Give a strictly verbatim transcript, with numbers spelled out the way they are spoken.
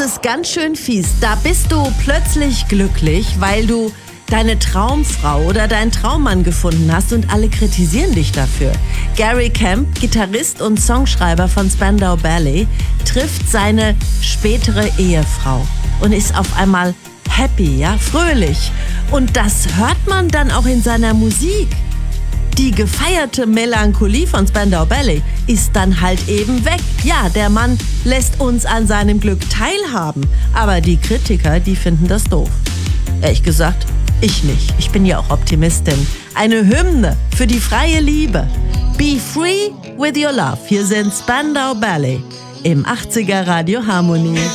ist ganz schön fies. Da bist du plötzlich glücklich, weil du deine Traumfrau oder deinen Traummann gefunden hast und alle kritisieren dich dafür. Gary Camp, Gitarrist und Songschreiber von Spandau Ballet, trifft seine spätere Ehefrau und ist auf einmal happy, ja, fröhlich. Und das hört man dann auch in seiner Musik. Die gefeierte Melancholie von Spandau Ballet ist dann halt eben weg. Ja, der Mann lässt uns an seinem Glück teilhaben. Aber die Kritiker, die finden das doof. Ehrlich gesagt, ich nicht. Ich bin ja auch Optimistin. Eine Hymne für die freie Liebe. Be free with your love. Hier sind Spandau Ballet im achtziger Radio Harmonie.